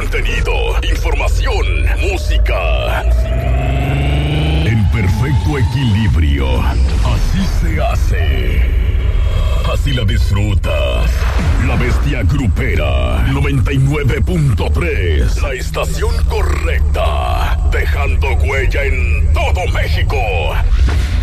contenido, información, música. En perfecto equilibrio. Así se hace. Así la disfrutas. La Bestia Grupera 99.3. La estación correcta. Dejando huella en todo México.